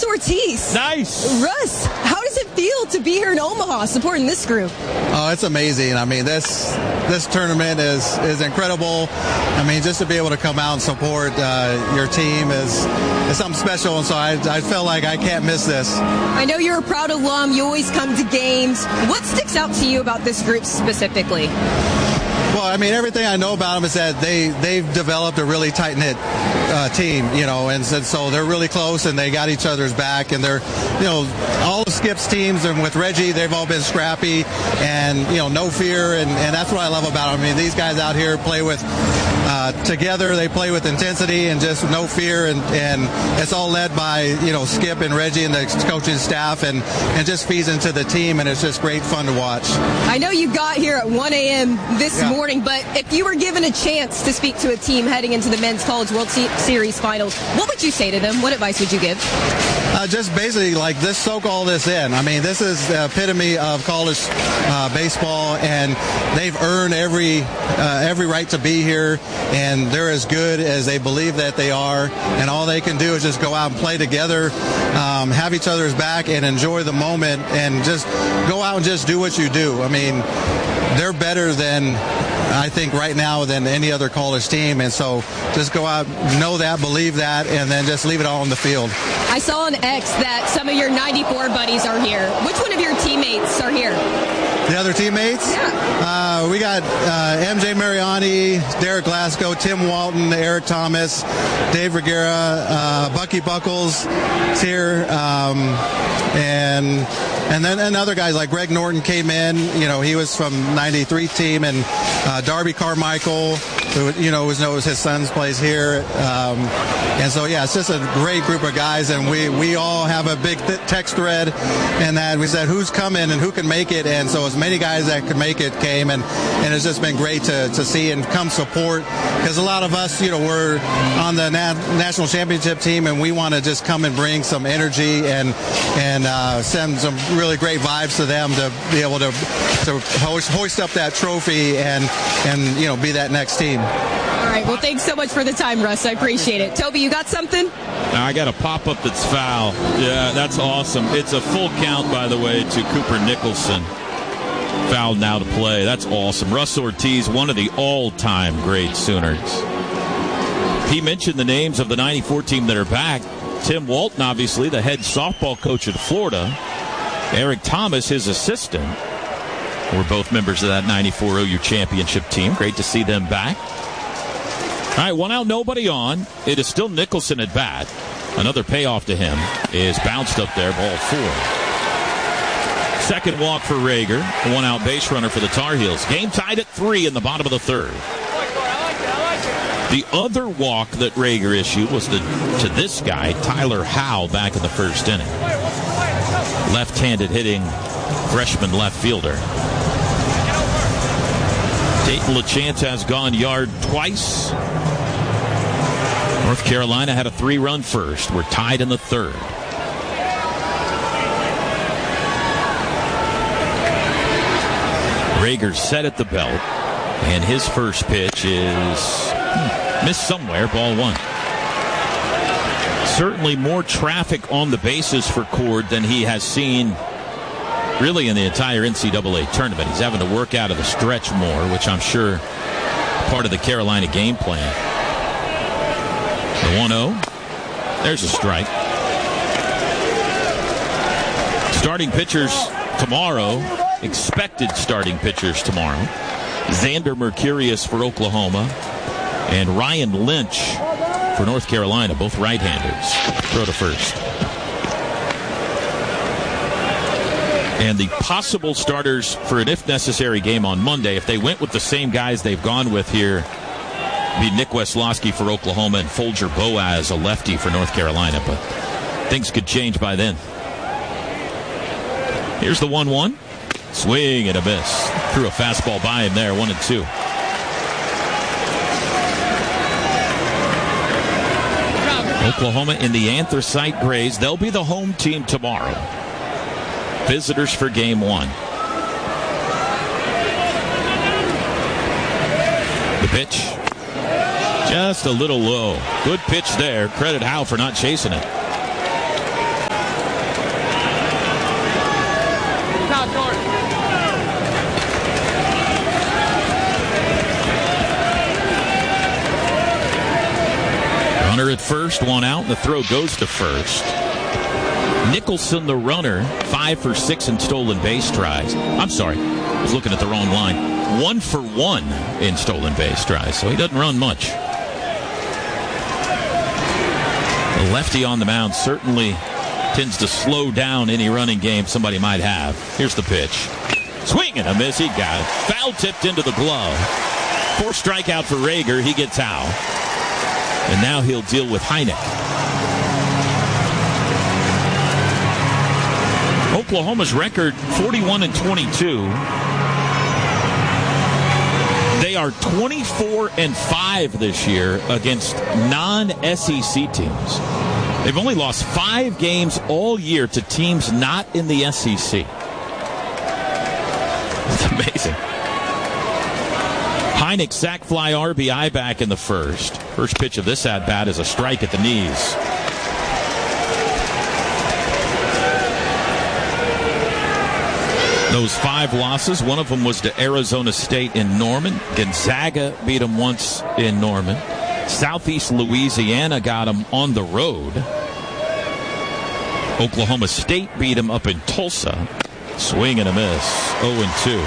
Ortiz. Nice. Russ, how does it feel to be here in Omaha supporting this group? Oh, it's amazing. I mean, this tournament is incredible. I mean, just to be able to come out and support your team is something special, and so I feel like I can't miss this. I know you're a proud alum. You always come to games. What sticks out to you about this group specifically? Well, I mean, everything I know about them is that they've developed a really tight-knit team, and so they're really close, and they got each other's back, and they're, all of Skip's teams, and with Reggie, they've all been scrappy, and, no fear, and that's what I love about them. I mean, these guys out here play with together, they play with intensity and just no fear, and it's all led by, Skip and Reggie and the coaching staff, and just feeds into the team, and it's just great fun to watch. I know you got here at 1 a.m. this morning, but if you were given a chance to speak to a team heading into the Men's College World Series Finals, what would you say to them? What advice would you give? Just basically, just soak all this in. I mean, this is the epitome of college baseball, and they've earned every right to be here, and they're as good as they believe that they are, and all they can do is just go out and play together, have each other's back, and enjoy the moment, and just go out and just do what you do. I mean, they're better than, I think, right now than any other college team, and so just go out, know that, believe that, and then just leave it all on the field. I saw on X that some of your 94 buddies are here. Which one of your teammates are here? The other teammates? Yeah. We got MJ Mariani, Derek Glasgow, Tim Walton, Eric Thomas, Dave Reguera, Bucky Buckles is here, and then other guys like Greg Norton came in. He was from '93 team, and Darby Carmichael, who knows his son's plays here, and so it's just a great group of guys, and we all have a big text thread, and that we said who's coming and who can make it, and so as many guys that could make it came, and it's just been great to see and come support, because a lot of us we're on the national championship team, and we want to just come and bring some energy and send some really great vibes to them to be able to hoist up that trophy and be that next team. All right, well, thanks so much for the time, Russ. I appreciate it. Toby, you got something? I got a pop-up that's foul. Yeah, that's awesome. It's a full count, by the way, to Cooper Nicholson. Fouled now to play. That's awesome. Russ Ortiz, one of the all-time great Sooners. He mentioned the names of the 94 team that are back. Tim Walton, obviously, the head softball coach at Florida. Eric Thomas, his assistant. We're both members of that 94 OU championship team. Great to see them back. All right, 1 out, nobody on. It is still Nicholson at bat. Another payoff to him is bounced up there, ball 4. Second walk for Rager. A 1 out base runner for the Tar Heels. Game tied at 3 in the bottom of the third. The other walk that Rager issued was to this guy, Tyler Howe, back in the first inning. Left-handed hitting freshman left fielder. Dayton LaChance has gone yard twice. North Carolina had a 3-run first. We're tied in the third. Rager set at the belt, and his first pitch is missed somewhere, ball 1. Certainly more traffic on the bases for Cord than he has seen really in the entire NCAA tournament. He's having to work out of the stretch more, which I'm sure part of the Carolina game plan. The 1-0. There's a strike. Starting pitchers tomorrow. Expected starting pitchers tomorrow. Xander Mercurius for Oklahoma and Ryan Lynch for North Carolina, both right-handers. Throw to first. And the possible starters for an if-necessary game on Monday, if they went with the same guys they've gone with here, be Nick Wesloski for Oklahoma and Folger Boaz, a lefty for North Carolina. But things could change by then. Here's the 1-1. Swing and a miss. Threw a fastball by him there, 1-2. Oklahoma in the Anthracite Grays. They'll be the home team tomorrow. Visitors for game 1. The pitch. Just a little low. Good pitch there. Credit Howe for not chasing it. Runner at first, one out, and the throw goes to first. Nicholson, the runner, 5 for 6 in stolen base tries. I'm sorry, I was looking at the wrong line. 1 for 1 in stolen base tries, so he doesn't run much. The lefty on the mound certainly tends to slow down any running game somebody might have. Here's the pitch. Swing and a miss. He got it. Foul tipped into the glove. 4th strikeout for Rager. He gets out. And now he'll deal with Heineck. Oklahoma's record 41-22. They are 24-5 this year against non-SEC teams. They've only lost 5 games all year to teams not in the SEC. It's amazing. Heineck sac fly RBI back in the first. First pitch of this at-bat is a strike at the knees. Those 5 losses, one of them was to Arizona State in Norman. Gonzaga beat them once in Norman. Southeast Louisiana got them on the road. Oklahoma State beat them up in Tulsa. Swing and a miss. 0-2.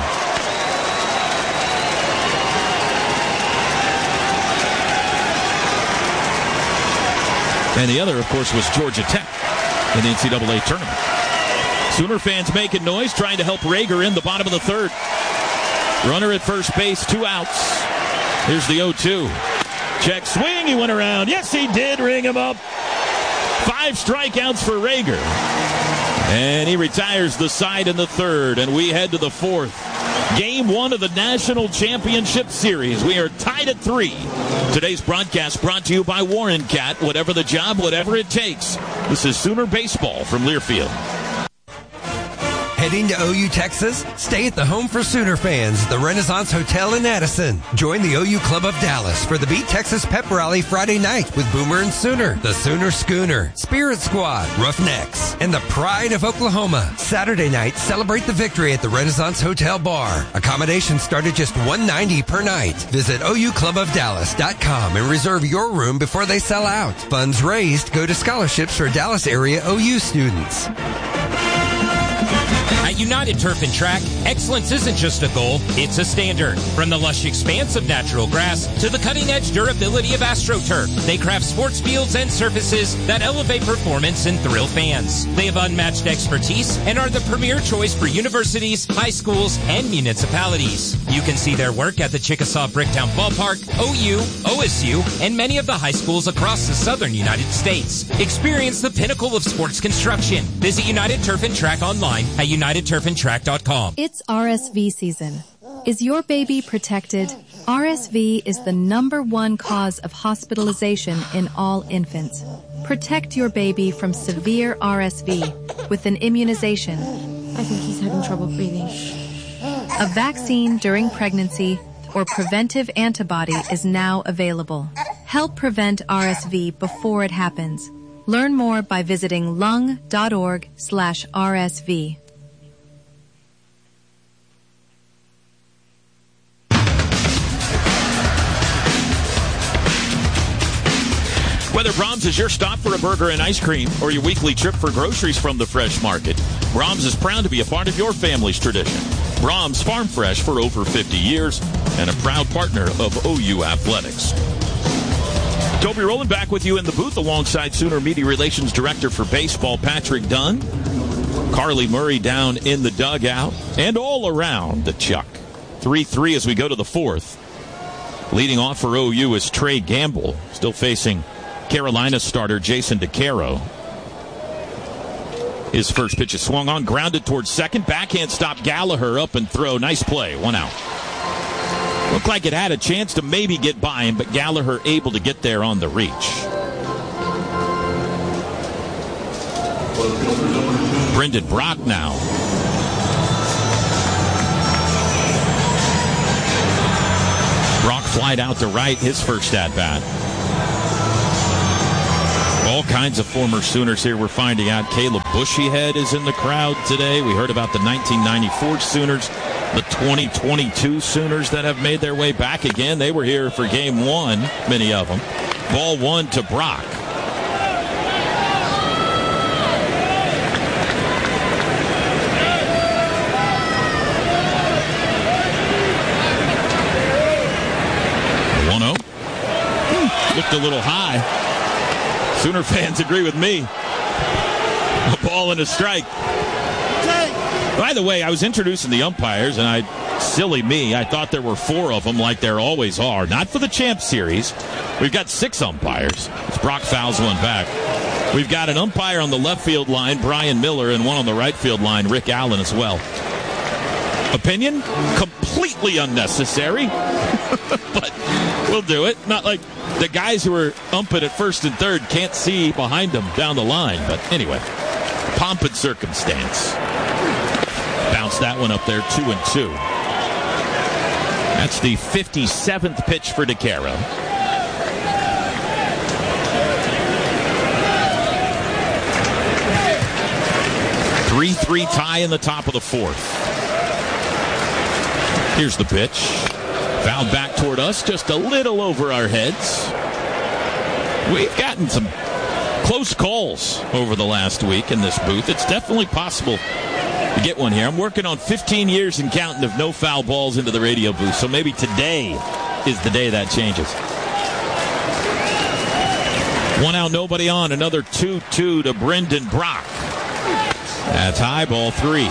And the other, of course, was Georgia Tech in the NCAA tournament. Sooner fans making noise, trying to help Rager in the bottom of the 3rd. Runner at first base, 2 outs. Here's the 0-2. Check swing, he went around. Yes, he did ring him up. 5 strikeouts for Rager. And he retires the side in the 3rd, and we head to the 4th. Game 1 of the National Championship Series. We are tied at 3. Today's broadcast brought to you by Warren Cat. Whatever the job, whatever it takes. This is Sooner Baseball from Learfield. Heading to OU, Texas? Stay at the Home for Sooner fans, the Renaissance Hotel in Addison. Join the OU Club of Dallas for the Beat Texas Pep Rally Friday night with Boomer and Sooner, the Sooner Schooner, Spirit Squad, Roughnecks, and the Pride of Oklahoma. Saturday night, celebrate the victory at the Renaissance Hotel Bar. Accommodations start at just $190 per night. Visit OUClubofDallas.com and reserve your room before they sell out. Funds raised go to scholarships for Dallas area OU students. At United Turf and Track, excellence isn't just a goal, it's a standard. From the lush expanse of natural grass to the cutting-edge durability of AstroTurf, they craft sports fields and surfaces that elevate performance and thrill fans. They have unmatched expertise and are the premier choice for universities, high schools, and municipalities. You can see their work at the Chickasaw Bricktown Ballpark, OU, OSU, and many of the high schools across the southern United States. Experience the pinnacle of sports construction. Visit United Turf and Track online at UnitedTurfandTrack.com. It's RSV season. Is your baby protected? RSV is the #1 cause of hospitalization in all infants. Protect your baby from severe RSV with an immunization. I think he's having trouble breathing. A vaccine during pregnancy or preventive antibody is now available. Help prevent RSV before it happens. Learn more by visiting lung.org/RSV. Whether Brahms is your stop for a burger and ice cream or your weekly trip for groceries from the fresh market, Brahms is proud to be a part of your family's tradition. Brahms Farm Fresh for over 50 years and a proud partner of OU Athletics. Toby Rowland back with you in the booth alongside Sooner Media Relations Director for Baseball, Patrick Dunn. Carly Murray down in the dugout and all around the Chuck. 3-3 as we go to the 4th. Leading off for OU is Trey Gamble, still facing Carolina starter Jason DeCaro. His first pitch is swung on, grounded towards second. Backhand stop Gallagher, up and throw. Nice play, 1 out. Looked like it had a chance to maybe get by him, but Gallagher able to get there on the reach. Brendan Brock now. Brock flied out to right, his first at-bat. All kinds of former Sooners here we're finding out. Caleb Bushyhead is in the crowd today. We heard about the 1994 Sooners, the 2022 Sooners that have made their way back again. They were here for game 1, many of them. Ball 1 to Brock. a little high. Sooner fans agree with me. A ball and a strike. By the way, I was introducing the umpires, and silly me, I thought there were 4 of them like there always are. Not for the Champ Series. We've got 6 umpires. Brock fouls one back. We've got an umpire on the left field line, Brian Miller, and one on the right field line, Rick Allen, as well. Opinion? Completely unnecessary. But we'll do it. Not like the guys who are umping at first and third can't see behind them down the line. But anyway, pomp and circumstance. Bounce that one up there, 2-2. That's the 57th pitch for DeCaro. 3-3 tie in the top of the 4th. Here's the pitch. Fouled back toward us, just a little over our heads. We've gotten some close calls over the last week in this booth. It's definitely possible to get one here. I'm working on 15 years and counting of no foul balls into the radio booth, so maybe today is the day that changes. 1 out, nobody on. Another 2-2 to Brendan Brock. That's high, ball 3.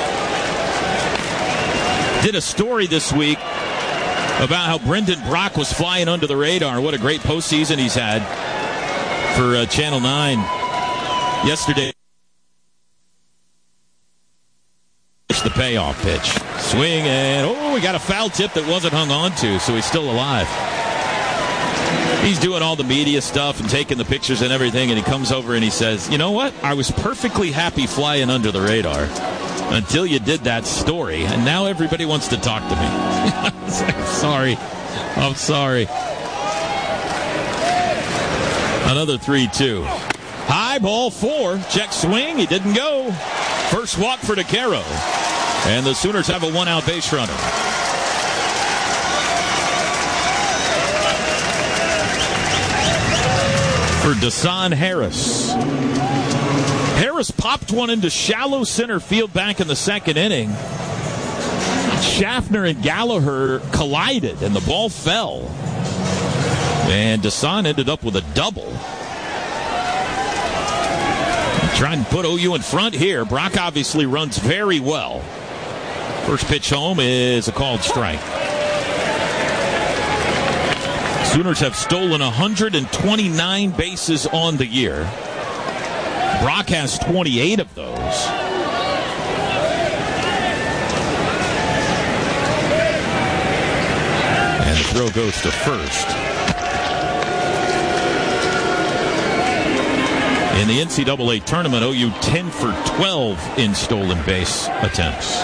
Did a story this week about how Brendan Brock was flying under the radar. What a great postseason he's had for Channel 9 yesterday. The payoff pitch. Swing and, we got a foul tip that wasn't hung on to, so he's still alive. He's doing all the media stuff and taking the pictures and everything, and he comes over and he says, you know what? I was perfectly happy flying under the radar until you did that story, and now everybody wants to talk to me. I'm sorry. Another 3-2. High, ball 4. Check swing. He didn't go. First walk for DeCaro. And the Sooners have a 1-out base runner. For Dasan Harris. Harris popped one into shallow center field back in the 2nd inning. Schaffner and Gallagher collided, and the ball fell. And Dasan ended up with a double. Trying to put OU in front here. Brock obviously runs very well. First pitch home is a called strike. Sooners have stolen 129 bases on the year. Brock has 28 of those. And the throw goes to first. In the NCAA tournament, OU 10 for 12 in stolen base attempts.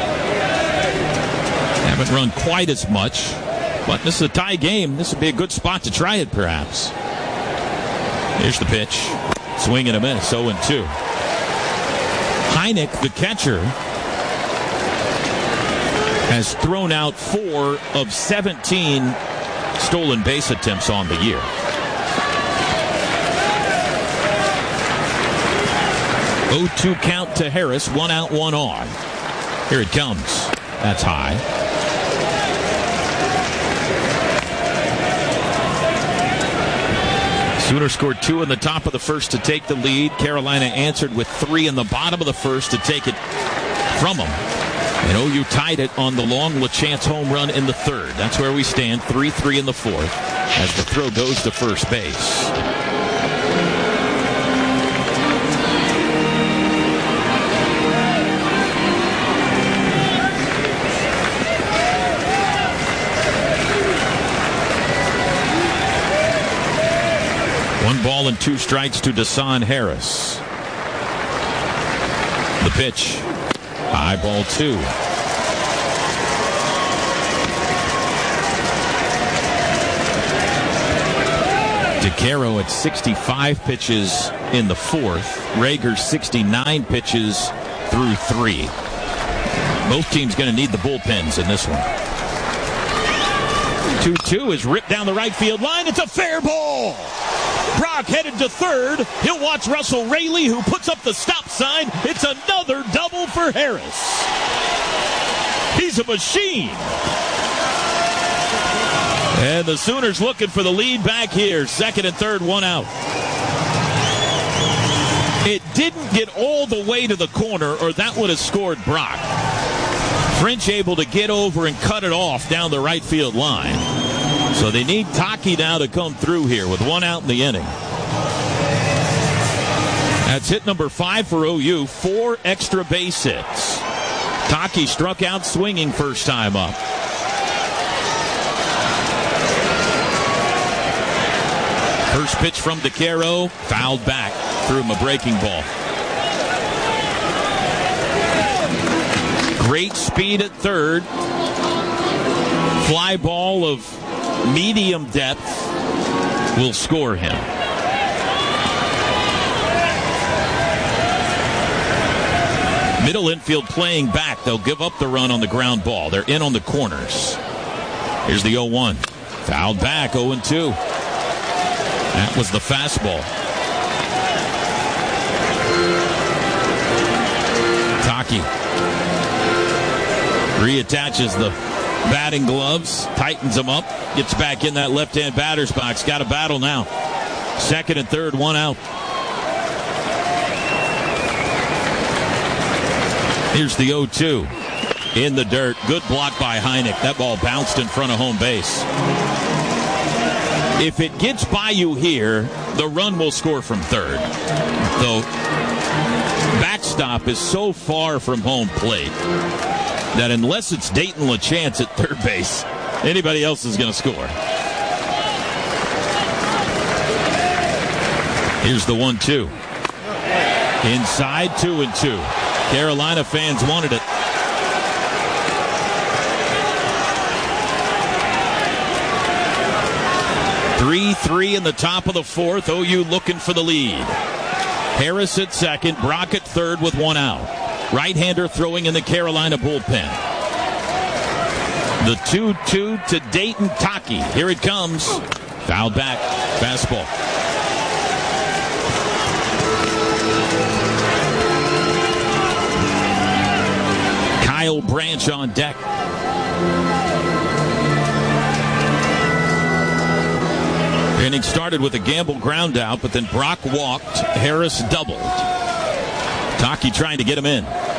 Haven't run quite as much, but this is a tie game. This would be a good spot to try it, perhaps. Here's the pitch. Swing and a miss, 0-2. Heineck, the catcher, has thrown out 4 of 17 stolen base attempts on the year. 0-2 count to Harris, 1 out, 1 on. Here it comes. That's high. Sooners scored 2 in the top of the first to take the lead. Carolina answered with 3 in the bottom of the first to take it from them. And OU tied it on the long LaChance home run in the 3rd. That's where we stand, 3-3 in the 4th, as the throw goes to first base. One ball and 2 strikes to Dasan Harris. The pitch. High, ball 2. DeCaro at 65 pitches in the 4th. Rager 69 pitches through 3. Both teams going to need the bullpens in this one. 2-2 is ripped down the right field line. It's a fair ball. Brock headed to 3rd. He'll watch Russell Raley, who puts up the stop sign. It's another double for Harris. He's a machine. And the Sooners looking for the lead back here. Second and third, one out. It didn't get all the way to the corner, or that would have scored Brock. French able to get over and cut it off down the right field line. So they need Taki now to come through here with one out in the inning. That's hit number 5 for OU. 4 extra base hits. Taki struck out swinging first time up. First pitch from DeCaro, fouled back, threw him a breaking ball. Great speed at third. Fly ball of medium depth will score him. Middle infield playing back. They'll give up the run on the ground ball. They're in on the corners. Here's the 0-1. Fouled back, 0-2. That was the fastball. Taki reattaches the batting gloves, tightens them up, gets back in that left-hand batter's box. Got a battle now. Second and third, one out. Here's the 0-2. In the dirt. Good block by Heineck. That ball bounced in front of home base. If it gets by you here, the run will score from third. The backstop is so far from home plate that unless it's Dayton LaChance at third base, anybody else is going to score. Here's the 1-2. Inside, 2-2. Carolina fans wanted it. Three in the top of the fourth. OU looking for the lead. Harris at second. Brock at third with one out. Right-hander throwing in the Carolina bullpen. The 2-2 to Dayton Taki. Here it comes. Fouled back. Fastball. Kyle Branch on deck. Inning started with a Gamble ground out, but then Brock walked. Harris doubled. Taki trying to get him in.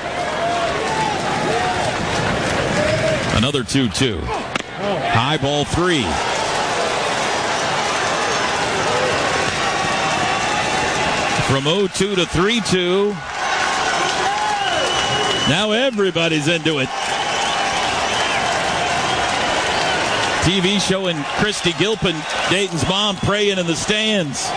Another 2-2. High ball 3. From 0-2 to 3-2. Now everybody's into it. TV showing Christy Gilpin, Dayton's mom, praying in the stands.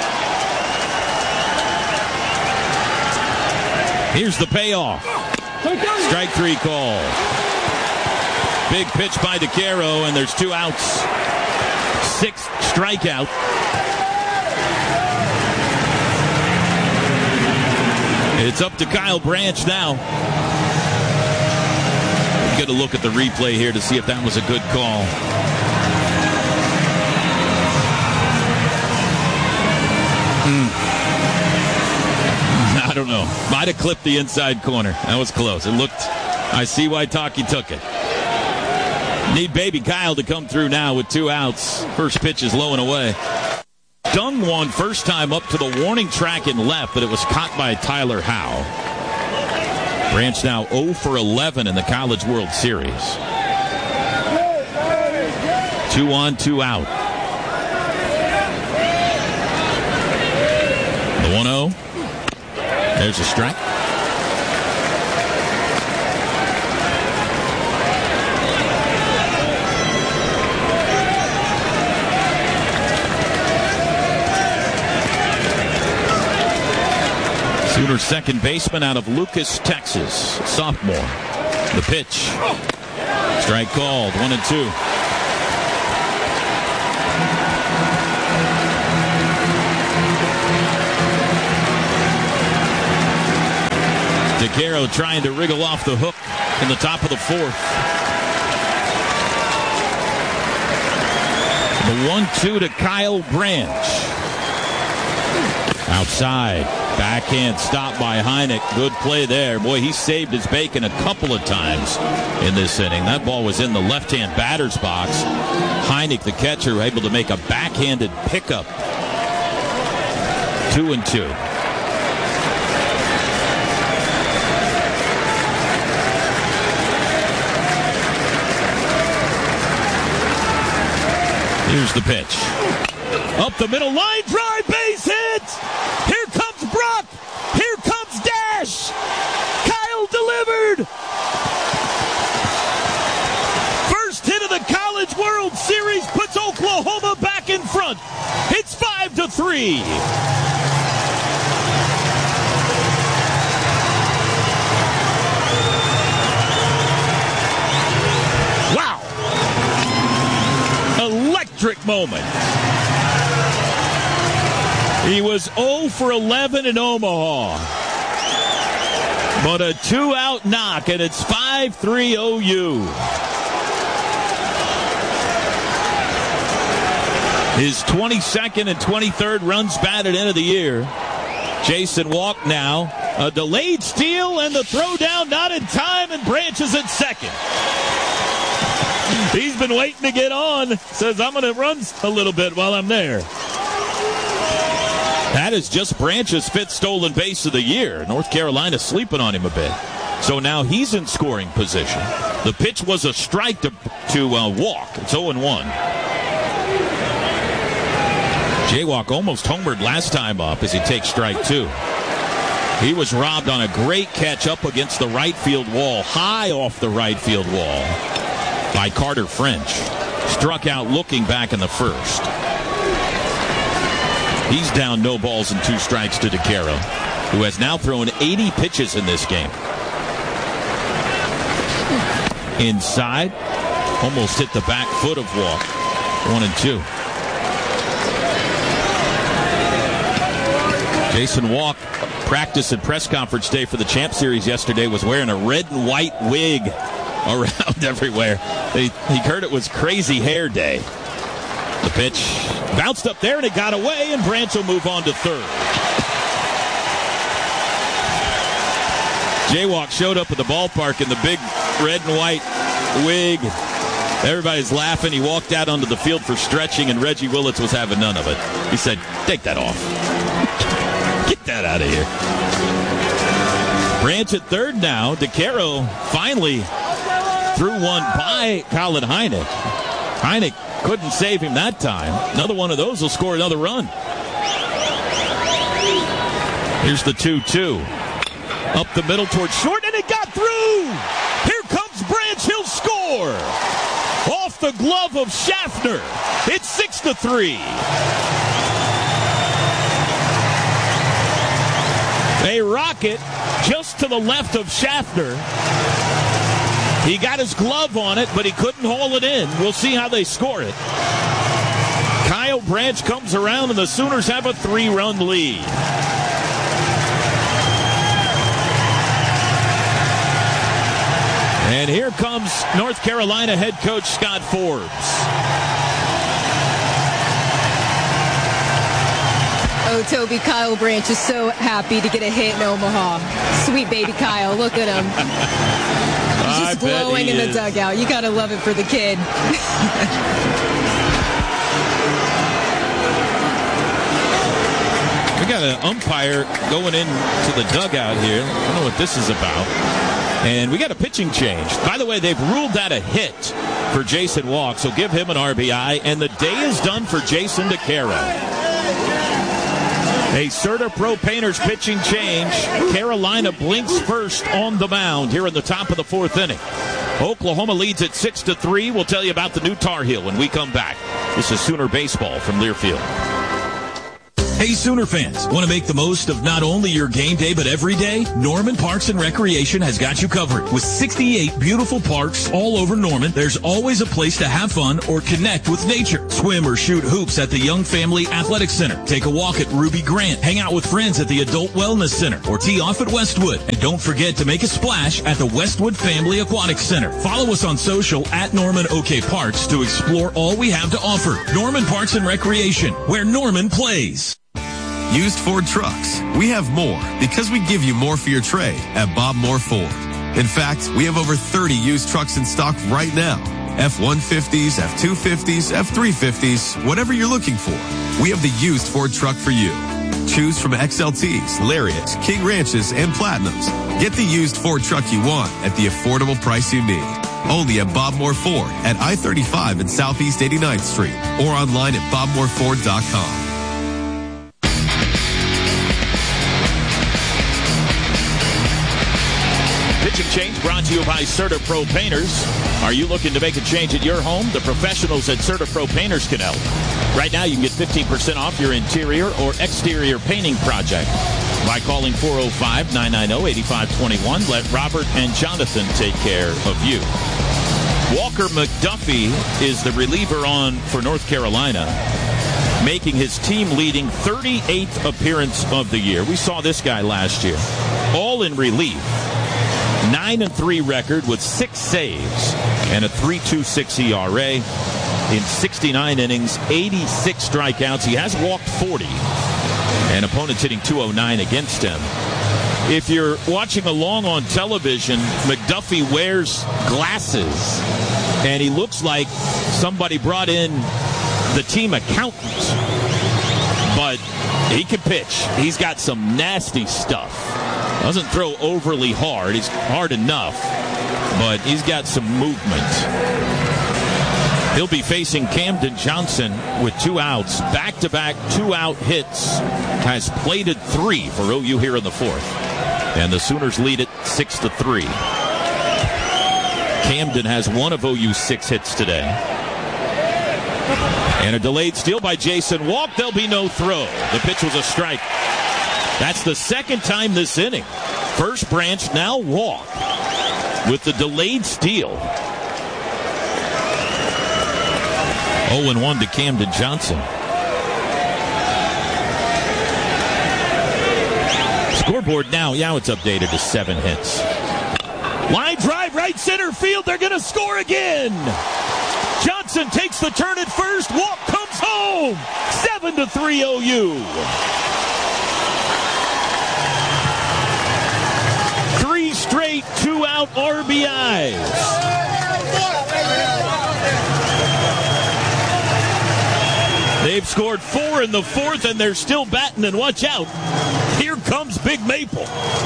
Here's the payoff. Strike 3 call. Big pitch by DeCaro, and there's 2 outs. 6th strikeout. It's up to Kyle Branch now. Get a look at the replay here to see if that was a good call. I don't know. Might have clipped the inside corner. That was close. It looked. I see why Taki took it. Need baby Kyle to come through now with 2 outs. First pitch is low and away. Dung one first time up to the warning track and left, but it was caught by Tyler Howe. Branch now 0 for 11 in the College World Series. 2 on, 2 out. The 1-0. There's a strike. Sooners second baseman out of Lucas, Texas, sophomore. The pitch. Strike called, 1-2. DeCaro trying to wriggle off the hook in the top of the 4th. The 1-2 to Kyle Branch. Outside, backhand stop by Heineck. Good play there. Boy, he saved his bacon a couple of times in this inning. That ball was in the left-hand batter's box. Heineck, the catcher, able to make a backhanded pickup. 2-2. Here's the pitch. Up the middle line, drive, base hit! Here comes Brock! Here comes Dash! Kyle delivered! First hit of the College World Series puts Oklahoma back in front. It's 5-3. Wow! Electric moment. He was 0 for 11 in Omaha. But a 2-out knock, and it's 5-3 OU. His 22nd and 23rd runs batted into the year. Jason Walk now. A delayed steal, and the throw down not in time, and Branch is at second. He's been waiting to get on. Says, I'm going to run a little bit while I'm there. That is just Branch's 5th stolen base of the year. North Carolina sleeping on him a bit. So now he's in scoring position. The pitch was a strike to Walk. It's 0-1. Jaywalk almost homered last time up as he takes strike 2. He was robbed on a great catch up against the right field wall, high off the right field wall by Carter French. Struck out looking back in the first. He's down no balls and 2 strikes to DeCaro, who has now thrown 80 pitches in this game. Inside, almost hit the back foot of Walk. 1-2. Jason Walk, practice and press conference day for the Champ Series yesterday, was wearing a red and white wig around everywhere. He heard it was crazy hair day. The pitch bounced up there, and it got away, and Branch will move on to third. Jaywalk showed up at the ballpark in the big red and white wig. Everybody's laughing. He walked out onto the field for stretching, and Reggie Willits was having none of it. He said, take that off. Get that out of here. Branch at third now. DeCaro finally threw one by Colin Heineck. Heineck couldn't save him that time. Another one of those will score another run. Here's the 2-2. Up the middle towards short, and it got through! Here comes Branch, he'll score! Off the glove of Schaffner. It's 6-3. A rocket just to the left of Schaffner. He got his glove on it, but he couldn't haul it in. We'll see how they score it. Kyle Branch comes around, and the Sooners have a 3-run lead. And here comes North Carolina head coach Scott Forbes. Oh, Toby, Kyle Branch is so happy to get a hit in Omaha. Sweet baby Kyle, look at him. He's just glowing in the dugout. You got to love it for the kid. We got an umpire going into the dugout here. I don't know what this is about. And we got a pitching change. By the way, they've ruled that a hit for Jason Walk, so give him an RBI. And the day is done for Jason DeCaro. A Serta Pro Painters pitching change. Carolina blinks first on the mound here in the top of the 4th inning. Oklahoma leads at 6-3. We'll tell you about the new Tar Heel when we come back. This is Sooner Baseball from Learfield. Hey, Sooner fans, want to make the most of not only your game day, but every day? Norman Parks and Recreation has got you covered. With 68 beautiful parks all over Norman, there's always a place to have fun or connect with nature. Swim or shoot hoops at the Young Family Athletic Center. Take a walk at Ruby Grant. Hang out with friends at the Adult Wellness Center or tee off at Westwood. And don't forget to make a splash at the Westwood Family Aquatic Center. Follow us on social at Norman OK Parks to explore all we have to offer. Norman Parks and Recreation, where Norman plays. used Ford trucks. We have more because we give you more for your trade at Bob Moore Ford. In fact, we have over 30 used trucks in stock right now. F-150s, F-250s, F-350s, whatever you're looking for. We have the used Ford truck for you. Choose from XLTs, Lariats, King Ranches, and Platinums. Get the used Ford truck you want at the affordable price you need. Only at Bob Moore Ford at I-35 and Southeast 89th Street or online at bobmooreford.com. Pitching Change brought to you by CertaPro Painters. Are you looking to make a change at your home? The professionals at CertaPro Painters can help. Right now, you can get 15% off your interior or exterior painting project by calling 405-990-8521. Let Robert and Jonathan take care of you. Walker McDuffie is the reliever on for North Carolina, making his team-leading 38th appearance of the year. We saw this guy last year, all in relief. 9-3 record with 6 saves and a 3.26 ERA in 69 innings, 86 strikeouts. He has walked 40, and opponents hitting .209 against him. If you're watching along on television, McDuffie wears glasses, and he looks like somebody brought in the team accountant. But he can pitch. He's got some nasty stuff. Doesn't throw overly hard. He's hard enough, but he's got some movement. He'll be facing Camden Johnson with 2 outs. Back-to-back 2-out hits. Has plated 3 for OU here in the 4th. And the Sooners lead it 6-3. Camden has one of OU's 6 hits today. And a delayed steal by Jason Walk. There'll be no throw. The pitch was a strike. That's the second time this inning. First Branch, now Walk with the delayed steal. 0-1 to Camden Johnson. Scoreboard now it's updated to 7 hits. Line drive, right center field. They're going to score again. Johnson takes the turn at first. Walk comes home. 7-3 OU. 3 straight 2-out RBIs. They've scored 4 in the 4th, and they're still batting, and watch out. Here comes Big Maple.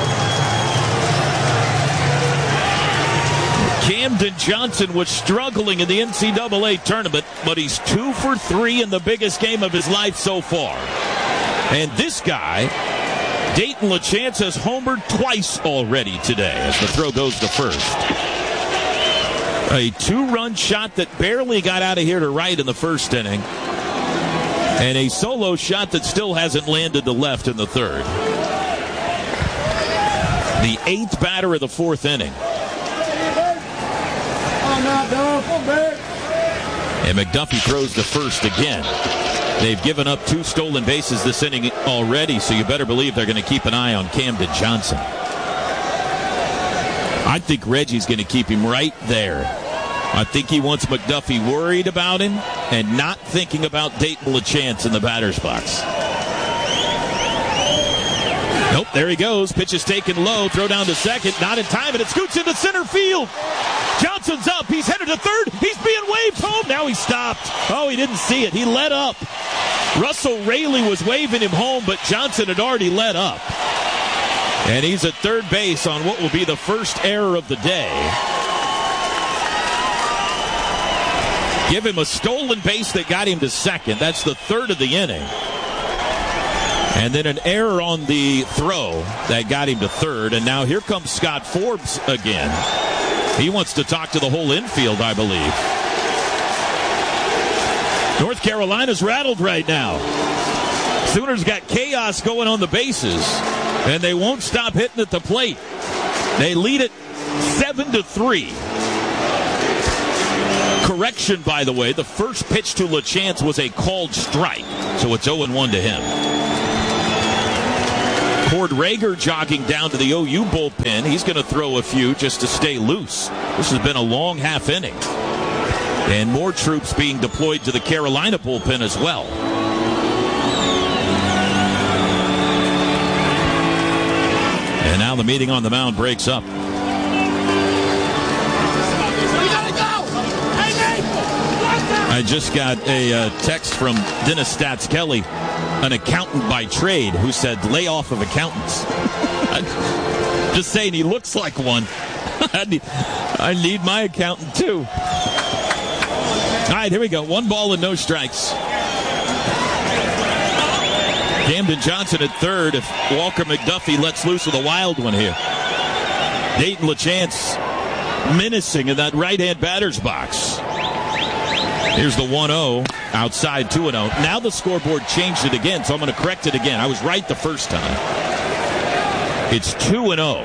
Camden Johnson was struggling in the NCAA tournament, but he's 2 for 3 in the biggest game of his life so far. And this guy, Dayton LaChance, has homered twice already today as the throw goes to first. A 2-run shot that barely got out of here to right in the first inning. And a solo shot that still hasn't landed to left in the 3rd. The 8th batter of the 4th inning. And McDuffie throws to first again. They've given up 2 stolen bases this inning already, so you better believe they're going to keep an eye on Camden Johnson. I think Reggie's going to keep him right there. I think he wants McDuffie worried about him and not thinking about Dayton LaChance in the batter's box. Nope, there he goes. Pitch is taken low. Throw down to second. Not in time, and it scoots into center field. Johnson's up. He's headed to third. He's being waved home. Now he stopped. Oh, he didn't see it. He let up. Russell Raley was waving him home, but Johnson had already let up. And he's at third base on what will be the first error of the day. Give him a stolen base that got him to second. That's the 3rd of the inning. And then an error on the throw that got him to 3rd. And now here comes Scott Forbes again. He wants to talk to the whole infield, I believe. North Carolina's rattled right now. Sooners got chaos going on the bases, and they won't stop hitting at the plate. They lead it 7-3. Correction, by the way, the first pitch to LaChance was a called strike, so it's 0-1 to him. Cord Rager jogging down to the OU bullpen. He's going to throw a few just to stay loose. This has been a long half inning. And more troops being deployed to the Carolina bullpen as well. And now the meeting on the mound breaks up. I just got a text from Dennis Stats Kelly, an accountant by trade, who said layoff of accountants. Just saying he looks like one. I need my accountant too. All right, here we go. 1 ball and no strikes. Camden Johnson at third if Walker McDuffie lets loose with a wild one here. Dayton LaChance menacing in that right-hand batter's box. Here's the 1-0 outside 2-0. Now the scoreboard changed it again, so I'm going to correct it again. I was right the first time. It's 2-0.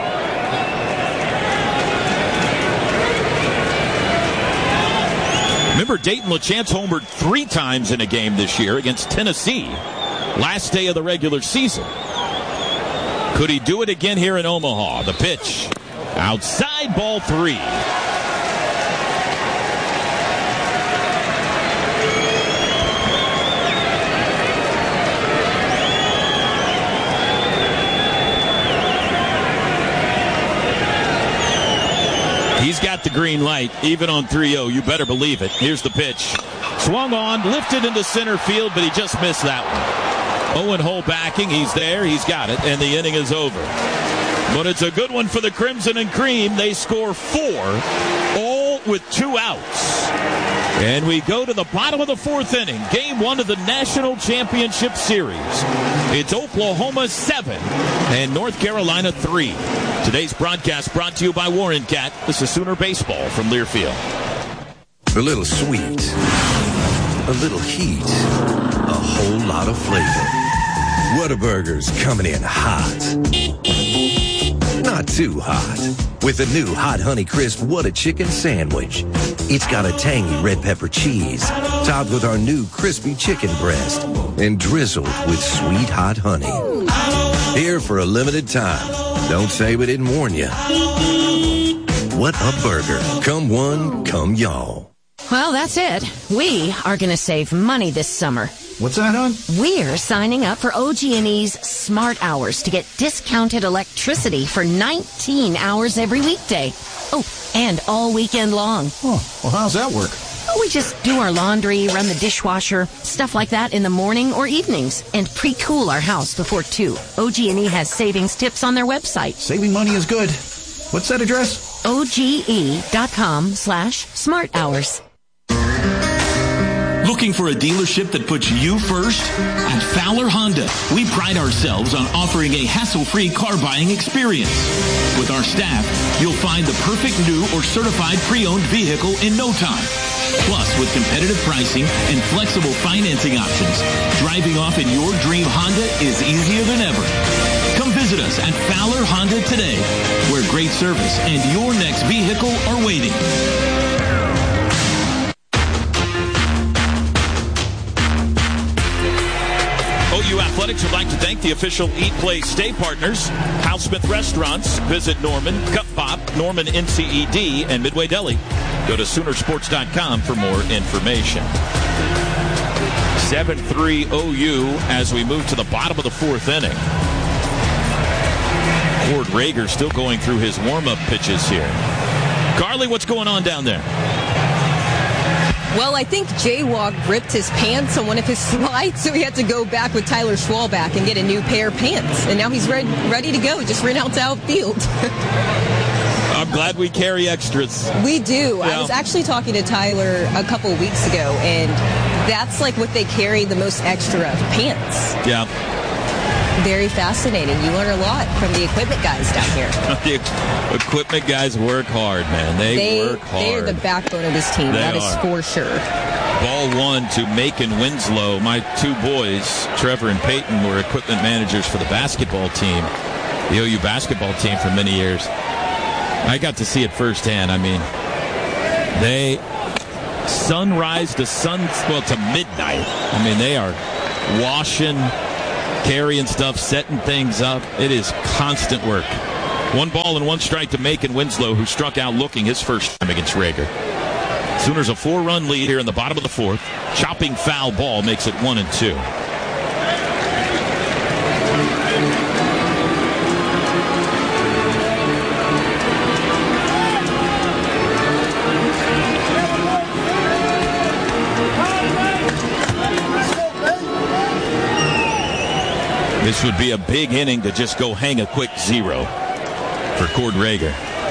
Remember, Dayton LaChance homered 3 times in a game this year against Tennessee. Last day of the regular season. Could he do it again here in Omaha? The pitch. Outside, ball 3. He's got the green light, even on 3-0. You better believe it. Here's the pitch. Swung on, lifted into center field, but he just missed that one. Owen Hull backing. He's there. He's got it, and the inning is over. But it's a good one for the Crimson and Cream. They score 4, all with 2 outs. And we go to the bottom of the 4th inning. Game 1 of the National Championship Series. It's Oklahoma 7 and North Carolina 3. Today's broadcast brought to you by Warren Cat. This is Sooner Baseball from Learfield. A little sweet, a little heat, a whole lot of flavor. Whataburger's coming in hot. Not too hot. With the new Hot Honey Crisp What a Chicken Sandwich. It's got a tangy red pepper cheese, topped with our new crispy chicken breast, and drizzled with sweet hot honey. Here for a limited time. Don't say we didn't warn you. What a burger. Come one, come y'all. Well, that's it. We are going to save money this summer. What's that, hon? We're signing up for OG&E's Smart Hours to get discounted electricity for 19 hours every weekday. Oh, and all weekend long. Oh, well, how's that work? Well, we just do our laundry, run the dishwasher, stuff like that in the morning or evenings, and pre-cool our house before 2. OG&E has savings tips on their website. Saving money is good. What's that address? OGE.com/smarthours. Looking for a dealership that puts you first? At Fowler Honda, we pride ourselves on offering a hassle-free car buying experience. With our staff, you'll find the perfect new or certified pre-owned vehicle in no time. Plus, with competitive pricing and flexible financing options, driving off in your dream Honda is easier than ever. Come visit us at Fowler Honda today, where great service and your next vehicle are waiting. OU Athletics would like to thank the official Eat, Play, Stay partners, Hal Smith Restaurants. Visit Norman, Cup Pop, Norman NCED, and Midway Deli. Go to Soonersports.com for more information. 7-3 OU as we move to the bottom of the 4th inning. Cord Rager still going through his warm-up pitches here. Carly, what's going on down there? Well, I think Jaywalk ripped his pants on one of his slides, so he had to go back with Tyler Schwalbach and get a new pair of pants. And now he's ready to go. Just ran out to outfield. I'm glad we carry extras. We do. Yeah. I was actually talking to Tyler a couple of weeks ago, and that's like what they carry the most extra of, pants. Yeah. Very fascinating. You learn a lot from the equipment guys down here. The equipment guys work hard, man. They work hard. They are the backbone of this team. That is for sure. Ball 1 to Macon Winslow. My 2 boys, Trevor and Peyton, were equipment managers for the basketball team, the OU basketball team for many years. I got to see it firsthand. I mean, they sunrise to to midnight. I mean, they are washing, carrying stuff, setting things up. It is constant work. 1 ball and 1 strike to Macon Winslow, who struck out looking his first time against Rager. Sooners a 4-run lead here in the bottom of the 4th. Chopping foul ball makes it 1-2. This would be a big inning to just go hang a quick 0 for Cord Rager.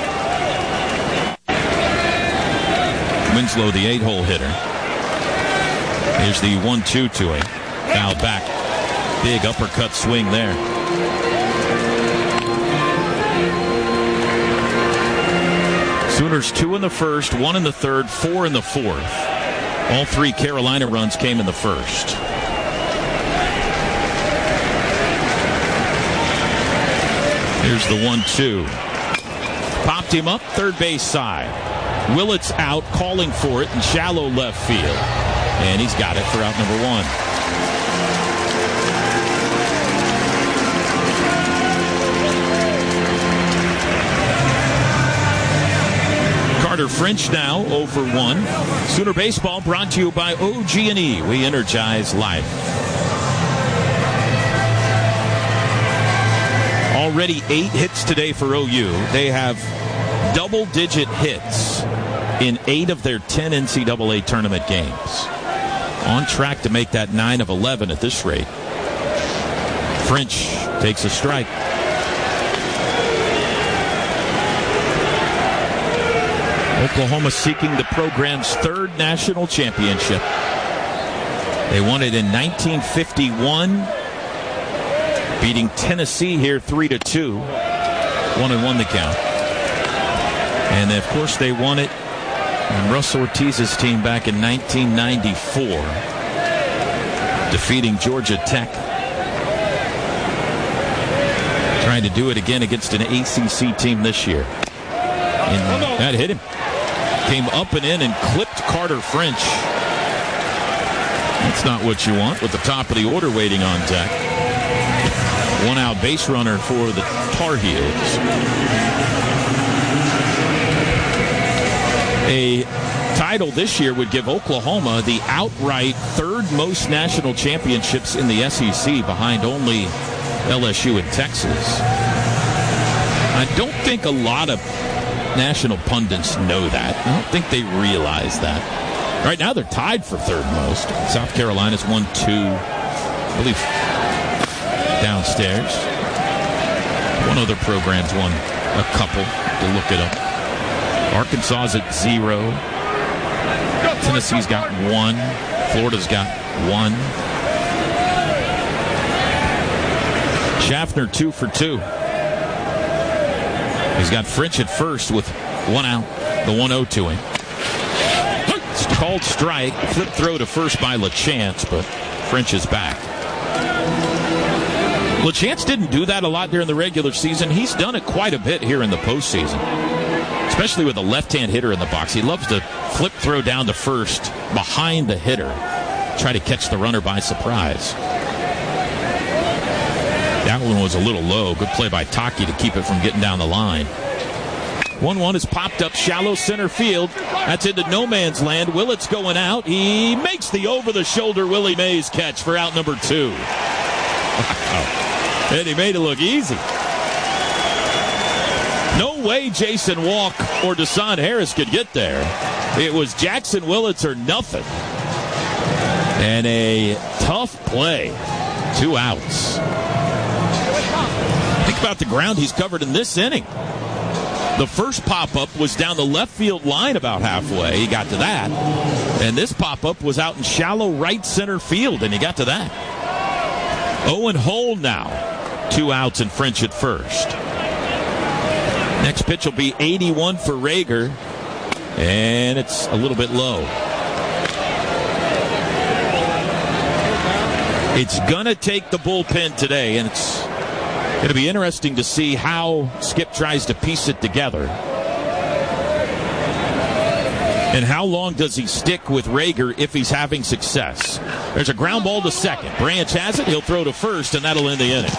Winslow, the 8-hole hitter. Here's the 1-2 to him. Foul back. Big uppercut swing there. Sooners 2 in the first, 1 in the third, 4 in the fourth. All 3 Carolina runs came in the first. Here's the 1-2. Popped him up, third base side. Willits out, calling for it in shallow left field. And he's got it for out number 1. Carter French now 0-for-1. Sooner Baseball brought to you by OG&E. We energize life. Already 8 hits today for OU. They have double-digit hits in 8 of their 10 NCAA tournament games. On track to make that 9 of 11 at this rate. French takes a strike. Oklahoma seeking the program's 3rd national championship. They won it in 1951, beating Tennessee here 3-2. 1-1 the count. And of course they won it on Russ Ortiz's team back in 1994, defeating Georgia Tech. Trying to do it again against an ACC team this year. And that hit him. Came up and in and clipped Carter French. That's not what you want with the top of the order waiting on deck. 1-out base runner for the Tar Heels. A title this year would give Oklahoma the outright 3rd most national championships in the SEC, behind only LSU and Texas. I don't think a lot of national pundits know that. I don't think they realize that. Right now they're tied for 3rd most. South Carolina's 1-2, I believe, downstairs. One other program's won a couple, to look it up. Arkansas's at 0. Tennessee's got 1. Florida's got 1. Schaffner 2-for-2. He's got French at first with 1 out. The 1-0 to him. It's called strike. Flip throw to first by LaChance, but French is back. LaChance didn't do that a lot during the regular season. He's done it quite a bit here in the postseason, especially with a left-hand hitter in the box. He loves to flip throw down to first behind the hitter, try to catch the runner by surprise. That one was a little low. Good play by Taki to keep it from getting down the line. 1-1 is popped up shallow center field. That's into no man's land. Willits going out. He makes the over-the-shoulder Willie Mays catch for out number 2. Wow. And he made it look easy. No way Jason Walk or Deshaun Harris could get there. It was Jackson Willits or nothing. And a tough play. 2 outs. Think about the ground he's covered in this inning. The first pop-up was down the left field line about halfway. He got to that. And this pop-up was out in shallow right center field, and he got to that. Owen Hole now. 2 outs and French at first. Next pitch will be 81 for Rager, and it's a little bit low. It's going to take the bullpen today, and it's going to be interesting to see how Skip tries to piece it together. And how long does he stick with Rager if he's having success? There's a ground ball to second. Branch has it. He'll throw to first, and that'll end the inning.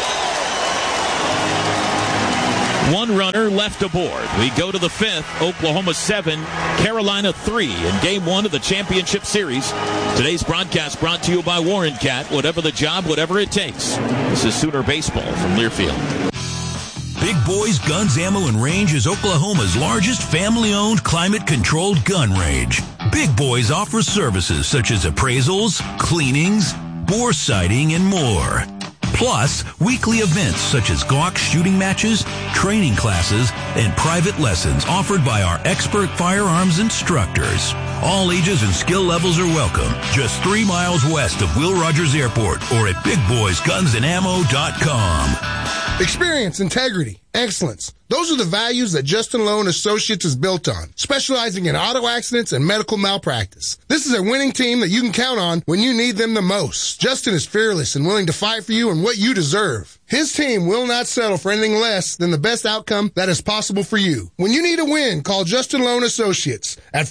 1 runner left aboard. We go to the 5th. Oklahoma 7, Carolina 3 in Game 1 of the championship series. Today's broadcast brought to you by Warren Cat. Whatever the job, whatever it takes. This is Sooner Baseball from Learfield. Big Boys Guns, Ammo, and Range is Oklahoma's largest family-owned, climate-controlled gun range. Big Boys offers services such as appraisals, cleanings, bore sighting, and more. Plus, weekly events such as Glock shooting matches, training classes, and private lessons offered by our expert firearms instructors. All ages and skill levels are welcome. Just 3 miles west of Will Rogers Airport or at BigBoysGunsAndAmmo.com. Experience, integrity, excellence. Those are the values that Justin Lowe & Associates is built on, specializing in auto accidents and medical malpractice. This is a winning team that you can count on when you need them the most. Justin is fearless and willing to fight for you and what you deserve. His team will not settle for anything less than the best outcome that is possible for you. When you need a win, call Justin Lowe & Associates at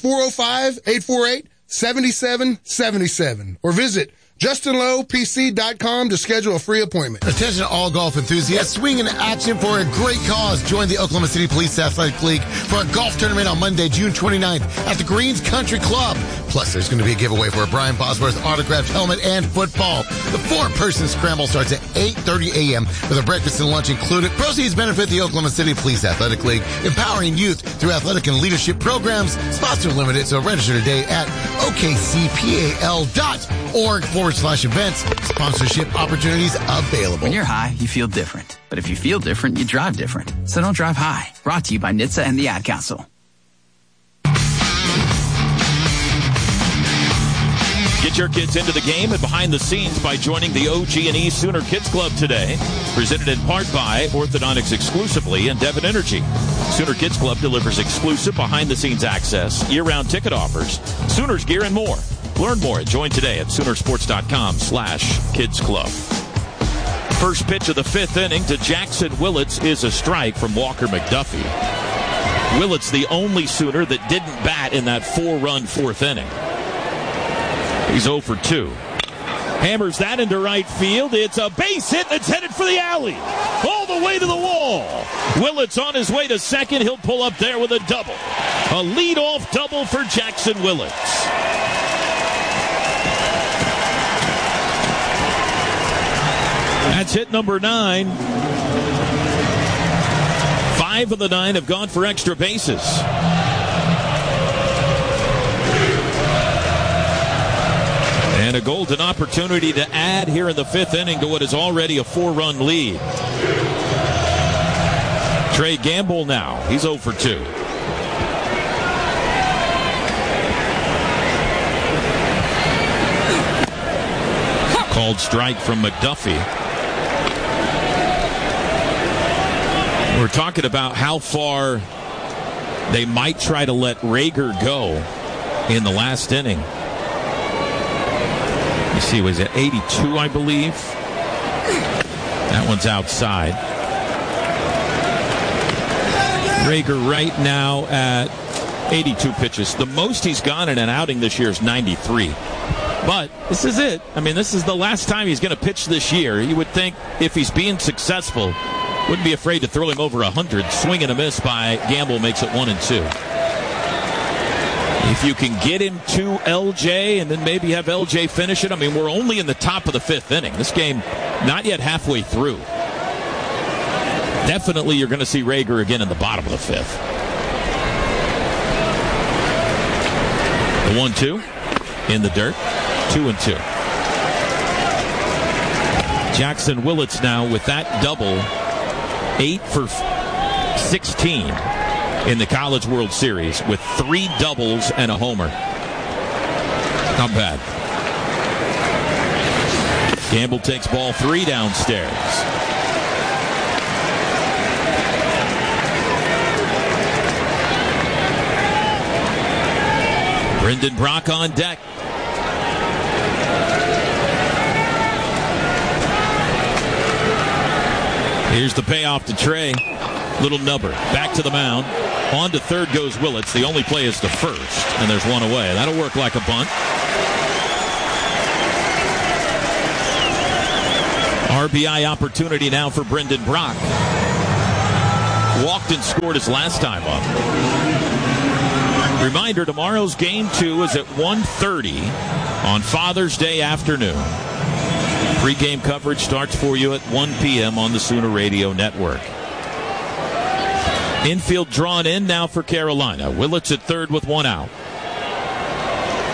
405-848-7777 or visit JustinLowePC.com to schedule a free appointment. Attention all golf enthusiasts, swinging action for a great cause. Join the Oklahoma City Police Athletic League for a golf tournament on Monday, June 29th at the Greens Country Club. Plus, there's going to be a giveaway for a Brian Bosworth autographed helmet and football. The 4-person scramble starts at 8:30 a.m. with a breakfast and lunch included. Proceeds benefit the Oklahoma City Police Athletic League, empowering youth through athletic and leadership programs. Spots are limited, so register today at okcpal.org/events. Sponsorship opportunities available. When you're high, you feel different. But if you feel different, you drive different. So don't drive high. Brought to you by NHTSA and the Ad Council. Get your kids into the game and behind the scenes by joining the OG&E Sooner Kids Club today. Presented in part by Orthodontics Exclusively and Devon Energy. Sooner Kids Club delivers exclusive behind-the-scenes access, year-round ticket offers, Sooners gear, and more. Learn more and join today at Soonersports.com/Kids Club. First pitch of the 5th inning to Jackson Willits is a strike from Walker McDuffie. Willits the only Sooner that didn't bat in that 4-run 4th inning. He's 0 for 2. Hammers that into right field. It's a base hit that's headed for the alley. All the way to the wall. Willits on his way to second. He'll pull up there with a double. A leadoff double for Jackson Willits. That's hit number 9. 5 of the 9 have gone for extra bases. And a golden opportunity to add here in the 5th inning to what is already a 4-run lead. Trey Gamble now. He's 0 for 2. Called strike from McDuffie. We're talking about how far they might try to let Rager go in the last inning. You see, was it 82, I believe? That one's outside. Rager right now at 82 pitches. The most he's gone in an outing this year is 93. But this is it. I mean, this is the last time he's going to pitch this year. You would think if he's being successful, wouldn't be afraid to throw him over 100. Swing and a miss by Gamble makes it 1-2. If you can get him to LJ and then maybe have LJ finish it. I mean, we're only in the top of the 5th inning. This game not yet halfway through. Definitely you're going to see Rager again in the bottom of the 5th. The 1-2 in the dirt. 2-2. Jackson Willits now with that double. 8 for 16 in the College World Series with 3 doubles and a homer. Not bad. Gamble takes ball 3 downstairs. Brendan Brock on deck. Here's the payoff to Trey. Little nubber. Back to the mound. On to third goes Willits. The only play is to first, and there's one away. That'll work like a bunt. RBI opportunity now for Brendan Brock. Walked and scored his last time up. Reminder, tomorrow's Game 2 is at 1:30 on Father's Day afternoon. Pre-game coverage starts for you at 1 p.m. on the Sooner Radio Network. Infield drawn in now for Carolina. Willits at third with 1 out.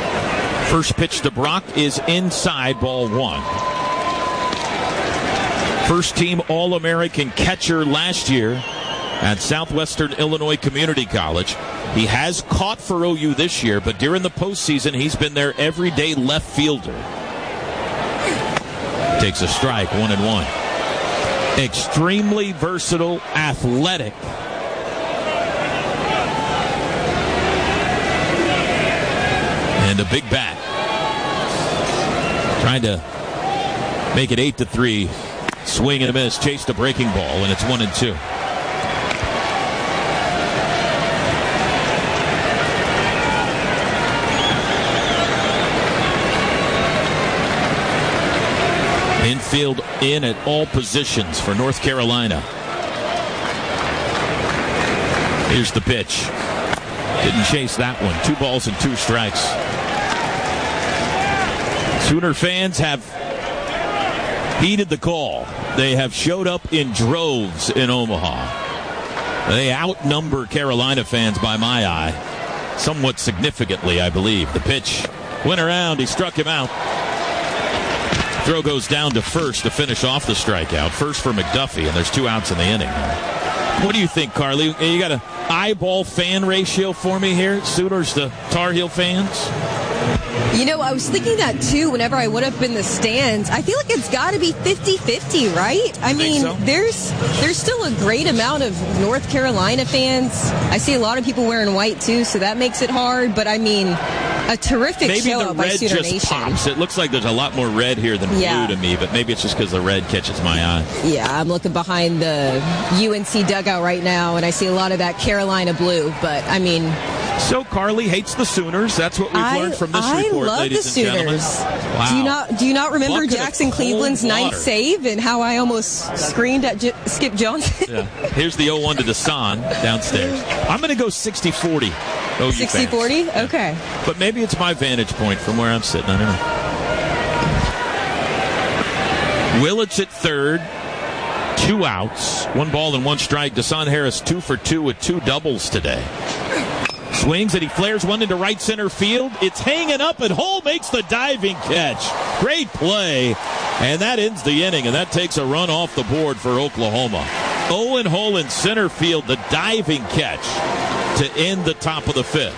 First pitch to Brock is inside, ball 1. First-team All-American catcher last year at Southwestern Illinois Community College. He has caught for OU this year, but during the postseason, he's been their everyday left fielder. Takes a strike, 1-1. Extremely versatile, athletic. And a big bat. Trying to make it 8-3. Swing and a miss. Chased a breaking ball, and it's 1-2. Infield in at all positions for North Carolina. Here's the pitch. Didn't chase that one. 2 balls and 2 strikes. Sooner fans have heeded the call. They have showed up in droves in Omaha. They outnumber Carolina fans by my eye. Somewhat significantly, I believe. The pitch went around. He struck him out. Throw goes down to first to finish off the strikeout. First for McDuffie, and there's 2 outs in the inning. What do you think, Carly? You got an eyeball fan ratio for me here? Sooners to Tar Heel fans? You know, I was thinking that too whenever I went up in the stands. I feel like it's got to be 50-50, right? I mean, so? There's still a great amount of North Carolina fans. I see a lot of people wearing white too, so that makes it hard. But I mean, a terrific show by Sooner Nation. Maybe the red just pops. It looks like there's a lot more red here than blue to me, but maybe it's just because the red catches my eye. Yeah, I'm looking behind the UNC dugout right now, and I see a lot of that Carolina blue. But I mean, so Carly hates the Sooners. That's what we've learned from this report, ladies and gentlemen. Wow. Do you not remember Jackson Cleveland's 9th save and how I almost screamed at Skip Johnson? Yeah. Here's the 0-1 to Desan downstairs. I'm going to go 60-40. 60-40? Okay. But maybe it's my vantage point from where I'm sitting. I don't know. Willits at third. 2 outs. 1 ball and 1 strike. Desan Harris 2 for 2 with 2 doubles today. Swings and he flares one into right center field. It's hanging up and Hull makes the diving catch. Great play. And that ends the inning, and that takes a run off the board for Oklahoma. Owen Hull in center field, the diving catch to end the top of the 5th.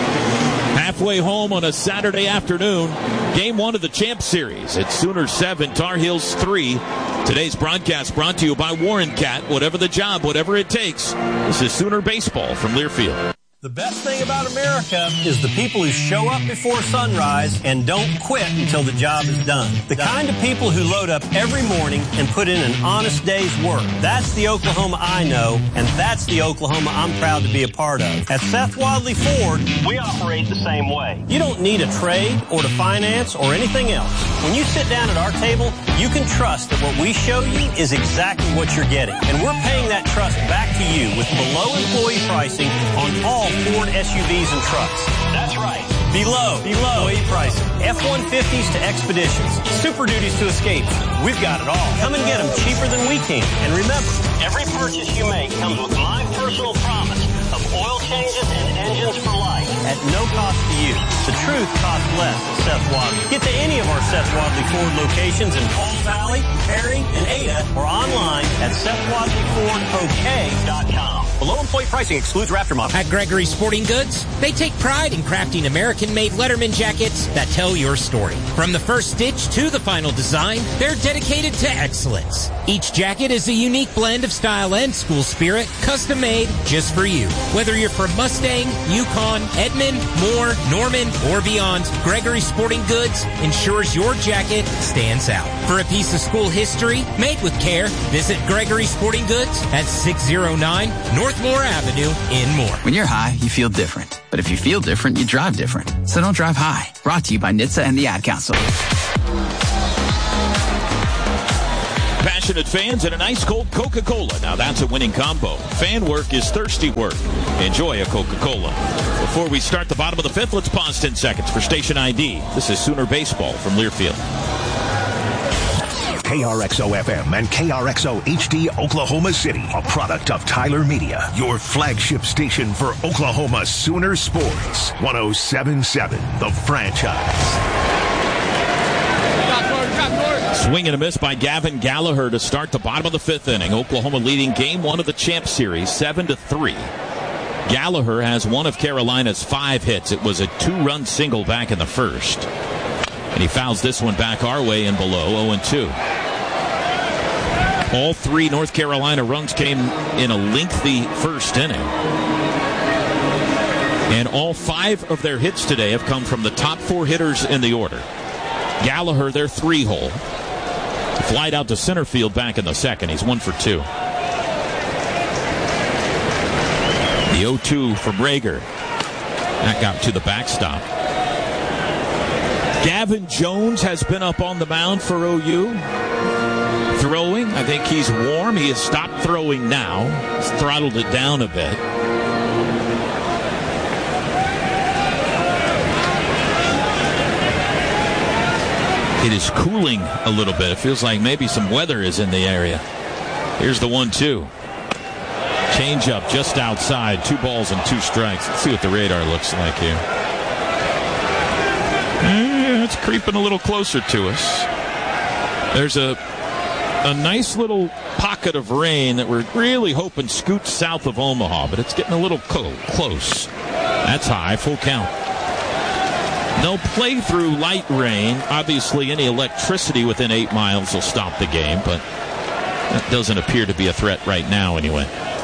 Halfway home on a Saturday afternoon, Game 1 of the Champ Series. It's Sooners 7, Tar Heels 3. Today's broadcast brought to you by Warren Cat. Whatever the job, whatever it takes. This is Sooner Baseball from Learfield. The best thing about America is the people who show up before sunrise and don't quit until the job is done. The kind of people who load up every morning and put in an honest day's work. That's the Oklahoma I know, and that's the Oklahoma I'm proud to be a part of. At Seth Wadley Ford, we operate the same way. You don't need a trade or to finance or anything else. When you sit down at our table, you can trust that what we show you is exactly what you're getting. And we're paying that trust back to you with below employee pricing on all Ford SUVs and trucks. That's right. Below employee pricing. F-150s to Expeditions. Super Duties to Escapes. We've got it all. Come and get them cheaper than we can. And remember, every purchase you make comes with my personal promise of oil changes and engines for life at no cost to you. The truth costs less at Seth Wadley. Get to any of our Seth Wadley Ford locations in Palm Valley, Perry, and Ada, or online at SethWadleyFordOK.com. Below employee pricing excludes Raptor models. At Gregory Sporting Goods, they take pride in crafting American-made Letterman jackets that tell your story. From the first stitch to the final design, they're dedicated to excellence. Each jacket is a unique blend of style and school spirit, custom-made just for you. Whether you're from Mustang, Yukon, Edmond, Moore, Norman, or beyond, Gregory Sporting Goods ensures your jacket stands out. For a piece of school history made with care, visit Gregory Sporting Goods at 609 North Moore Avenue in Moore. When you're high, you feel different. But if you feel different, you drive different. So don't drive high. Brought to you by NHTSA and the Ad Council. Passionate fans and an ice cold Coca-Cola. Now that's a winning combo. Fan work is thirsty work. Enjoy a Coca-Cola. Before we start the bottom of the 5th, let's pause 10 seconds for station ID. This is Sooner Baseball from Learfield. KRXO-FM and KRXO HD Oklahoma City, a product of Tyler Media, your flagship station for Oklahoma Sooner Sports. 107.7, The Franchise. Drop north. Swing and a miss by Gavin Gallagher to start the bottom of the 5th inning. Oklahoma leading game 1 of the Champ Series 7-3. Gallagher has one of Carolina's 5 hits. It was a 2-run single back in the first. And he fouls this one back our way and below, 0-2. All 3 North Carolina runs came in a lengthy first inning. And all 5 of their hits today have come from the top 4 hitters in the order. Gallagher, their 3-hole. Flied out to center field back in the second. He's 1 for 2. The 0-2 from Rager. That got to the backstop. Gavin Jones has been up on the mound for OU. Throwing. I think he's warm. He has stopped throwing now. He's throttled it down a bit. It is cooling a little bit. It feels like maybe some weather is in the area. Here's the 1-2. Change up just outside. 2 balls and 2 strikes. Let's see what the radar looks like here. It's creeping a little closer to us. There's a nice little pocket of rain that we're really hoping scoots south of Omaha, but it's getting a little close. That's high. Full count. They'll play through light rain. Obviously, any electricity within 8 miles will stop the game, but that doesn't appear to be a threat right now anyway.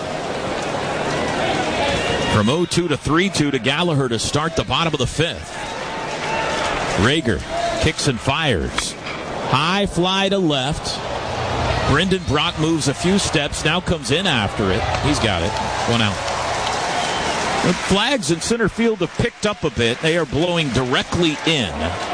From 0-2 to 3-2 to Gallagher to start the bottom of the 5th. Rager kicks and fires. High fly to left. Brendan Brock moves a few steps, now comes in after it. He's got it. 1 out. The flags in center field have picked up a bit. They are blowing directly in.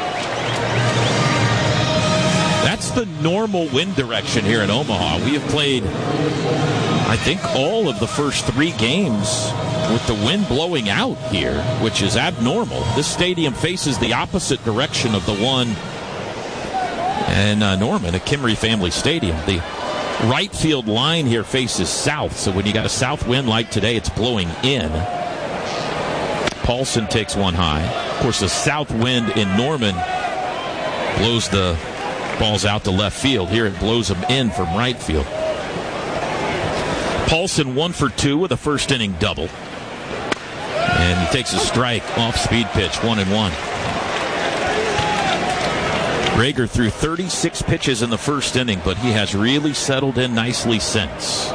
That's the normal wind direction here in Omaha. We have played, I think, all of the first 3 games with the wind blowing out here, which is abnormal. This stadium faces the opposite direction of the one in Norman at Kimry Family Stadium. The right field line here faces south, so when you got a south wind like today, it's blowing in. Paulson takes one high. Of course, the south wind in Norman blows the balls out to left field. Here it blows them in from right field. Paulson 1 for 2 with a first inning double. And he takes a strike off speed pitch, 1-1. Rager threw 36 pitches in the first inning, but he has really settled in nicely since.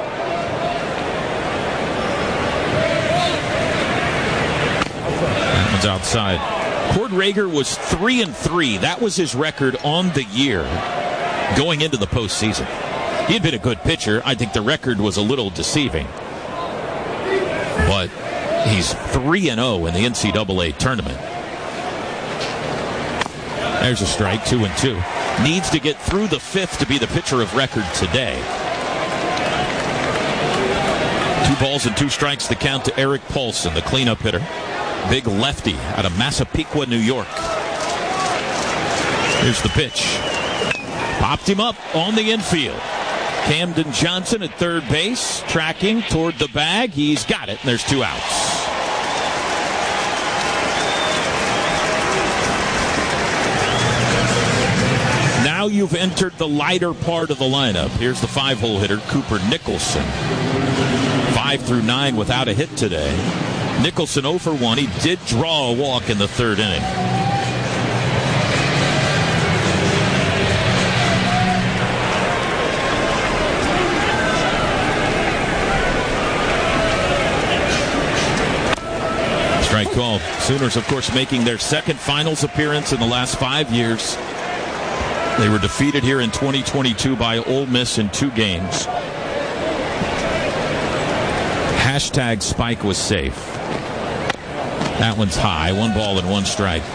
That one's outside. Cord Rager was 3-3. That was his record on the year going into the postseason. He had been a good pitcher. I think the record was a little deceiving. But he's 3-0 in the NCAA tournament. There's a strike, 2-2. Needs to get through the 5th to be the pitcher of record today. 2 balls and 2 strikes to count to Eric Paulson, the cleanup hitter. Big lefty out of Massapequa, New York. Here's the pitch. Popped him up on the infield. Camden Johnson at third base, tracking toward the bag. He's got it, and there's 2 outs. Now you've entered the lighter part of the lineup. Here's the 5-hole hitter, Cooper Nicholson. 5 through 9 without a hit today. Nicholson 0 for 1. He did draw a walk in the 3rd inning. Strike called. Sooners, of course, making their 2nd finals appearance in the last 5 years. They were defeated here in 2022 by Ole Miss in 2 games. Hashtag Spike was safe. That one's high. 1 ball and 1 strike.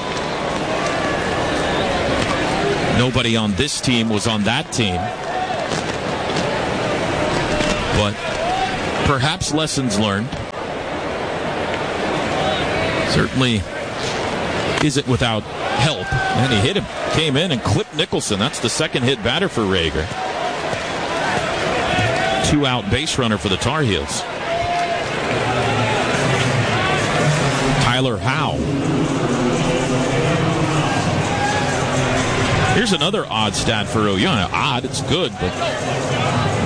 Nobody on this team was on that team. But perhaps lessons learned. Certainly isn't without help. And he hit him. Came in and clipped Nicholson. That's the 2nd hit batter for Rager. 2-out base runner for the Tar Heels. Tyler Howe. Here's another odd stat for OU. Odd, it's good, but